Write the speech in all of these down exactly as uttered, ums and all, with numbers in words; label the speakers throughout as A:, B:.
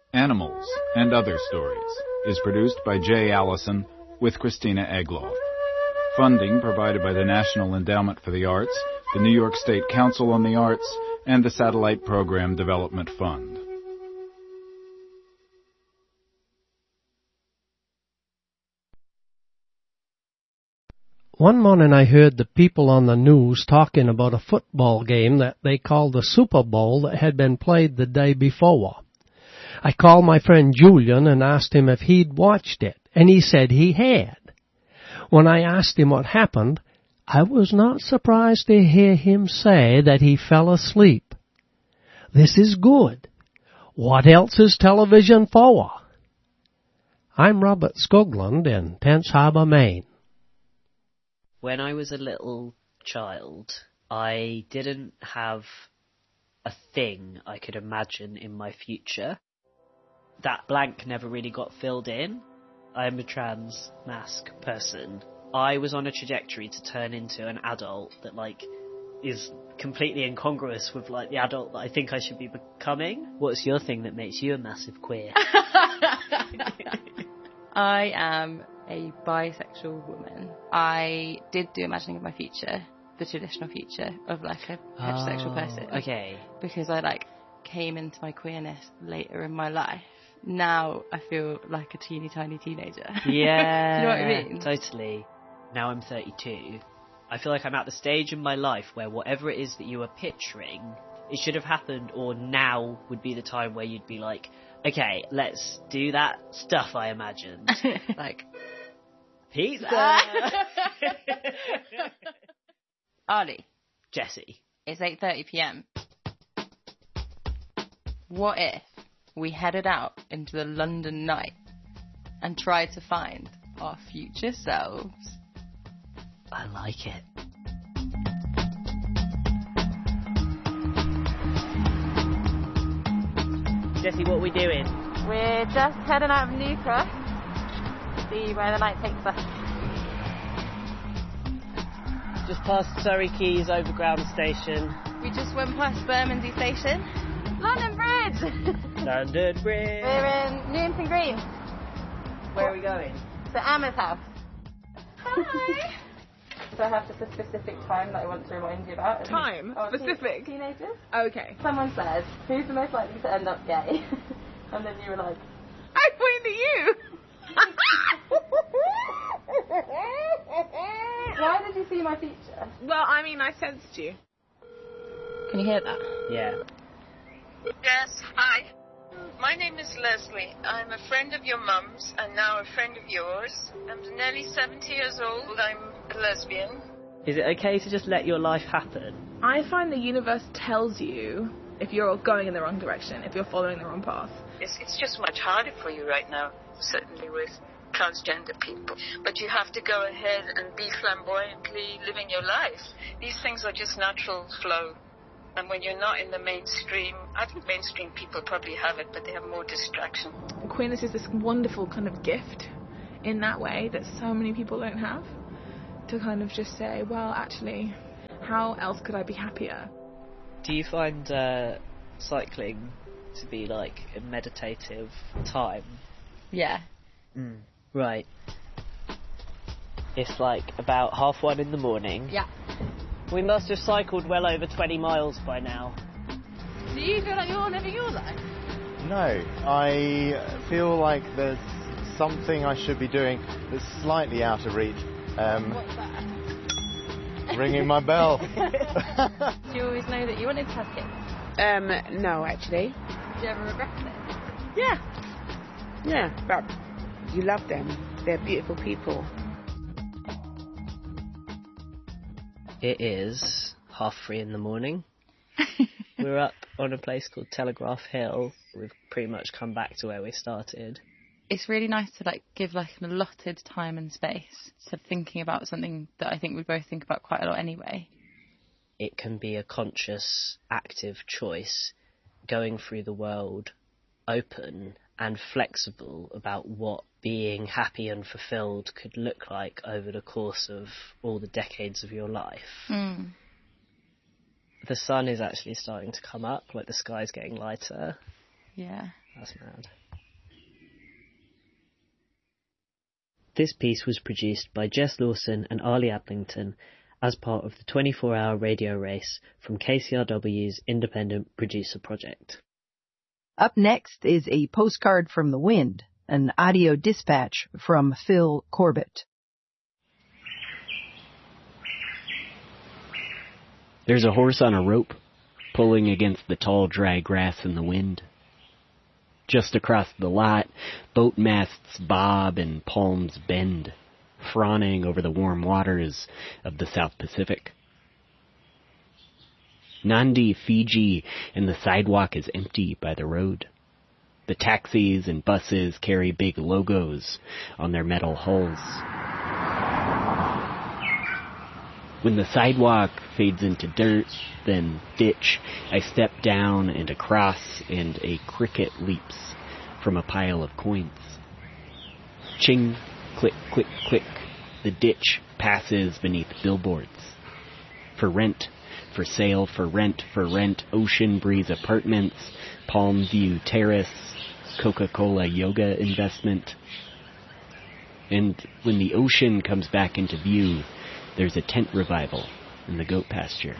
A: Animals and Other Stories is produced by Jay Allison with Christina Egloff. Funding provided by the National Endowment for the Arts, the New York State Council on the Arts, and the Satellite Program Development Fund.
B: One morning I heard the people on the news talking about a football game that they called the Super Bowl that had been played the day before. I called my friend Julian and asked him if he'd watched it, and he said he had. When I asked him what happened, I was not surprised to hear him say that he fell asleep. This is good. What else is television for? I'm Robert Skoglund in Tense Harbor, Maine.
C: When I was a little child, I didn't have a thing I could imagine in my future. That blank never really got filled in. I'm a trans mask person. I was on a trajectory to turn into an adult that, like, is completely incongruous with, like, the adult that I think I should be becoming. What's your thing that makes you a massive queer?
D: I am a bisexual woman. I did do imagining of my future, the traditional future of like a heterosexual
C: Oh,
D: person.
C: Okay.
D: Because I like came into my queerness later in my life. Now I feel like a teeny tiny teenager.
C: Yeah.
D: Do you know what I mean?
C: Totally. Now I'm thirty-two. I feel like I'm at the stage in my life where whatever it is that you were picturing, it should have happened, or now would be the time where you'd be like, okay, let's do that stuff I imagined.
D: Like,
C: pizza!
D: Arlie,
C: Jessie.
D: it's eight thirty p.m. What if we headed out into the London night and tried to find our future selves?
C: I like it. Jessie, what are we doing?
D: We're just heading out of Newcross to see where the night takes us.
C: Just past Surrey Quays Overground Station.
D: We just went past Bermondsey Station. London Bridge!
C: London Bridge.
D: We're in Newington Green.
C: Where are we going?
D: To Emma's house. Hi! So I have just a specific time that I want to remind you about.
E: Time?
D: Oh,
E: Specific?
D: Teen- teenagers?
E: Okay.
D: Someone said, who's the most likely to end up gay? And then you were like...
E: I pointed at you!
D: Why did you see my feature?
E: Well, I mean, I sensed you.
D: Can you hear that?
C: Yeah.
F: Yes, hi. My name is Leslie. I'm a friend of your mum's and now a friend of yours. I'm nearly seventy years old. I'm a lesbian.
C: Is it okay to just let your life happen?
E: I find the universe tells you if you're going in the wrong direction, if you're following the wrong path.
F: It's, it's just much harder for you right now, certainly with transgender people. But you have to go ahead and be flamboyantly living your life. These things are just natural flow. And when you're not in the mainstream, I think mainstream people probably have it, but they have more distraction.
E: Queerness is this wonderful kind of gift in that way that so many people don't have. To kind of just say, well, actually, how else could I be happier?
C: Do you find uh, cycling to be like a meditative time?
D: Yeah.
C: Mm. Right. It's like about half one in the morning.
D: Yeah.
C: We must have cycled well over twenty miles by now.
D: Do you feel like you're living your life?
G: No, I feel like there's something I should be doing that's slightly out of reach. Um,
D: What's that?
G: ringing my bell.
D: Do you always know that you wanted to have kids?
H: Um, no, actually.
D: Do you ever regret it?
H: Yeah. Yeah, but you love them. They're beautiful people.
C: It is half three in the morning. We're up on a place called Telegraph Hill. We've pretty much come back to where we started.
D: It's really nice to like give like an allotted time and space to thinking about something that I think we both think about quite a lot anyway.
C: It can be a conscious, active choice, going through the world open and flexible about what being happy and fulfilled could look like over the course of all the decades of your life.
D: Mm.
C: The sun is actually starting to come up, like the sky's getting lighter.
D: Yeah.
C: That's mad. This piece was produced by Jess Lawson and Arlie Adlington as part of the twenty-four hour radio race from K C R W's Independent Producer Project.
I: Up next is a postcard from the wind, an audio dispatch from Phil Corbett.
J: There's a horse on a rope, pulling against the tall, dry grass in the wind. Just across the lot, boat masts bob and palms bend, fawning over the warm waters of the South Pacific. Nandi, Fiji, and the sidewalk is empty by the road. The taxis and buses carry big logos on their metal hulls. When the sidewalk fades into dirt, then ditch, I step down and across, and a cricket leaps from a pile of coins. Ching, click, click, click. The ditch passes beneath billboards. For rent, for sale, for rent, for rent, Ocean Breeze Apartments, Palm View Terrace, Coca-Cola Yoga Investment. And when the ocean comes back into view, there's a tent revival in the goat pasture.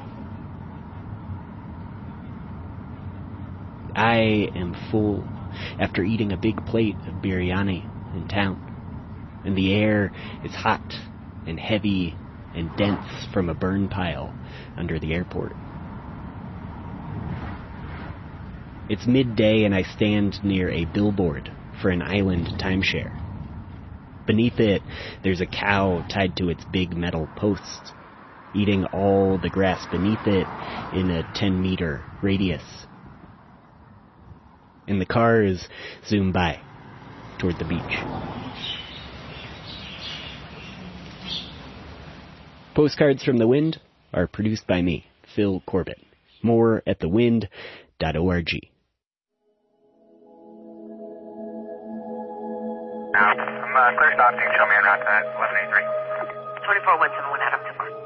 J: I am full after eating a big plate of biryani in town, and the air is hot and heavy and dense from a burn pile under the airport. It's midday and I stand near a billboard for an island timeshare. Beneath it, there's a cow tied to its big metal post, eating all the grass beneath it in a ten-meter radius. And the cars zoom by toward the beach. Postcards from the Wind are produced by me, Phil Corbett. More at the wind dot org.
K: Now, I'm uh, clear stop. You can show me en route to eleven eighty-three. twenty-four one seven one, Adam, two four.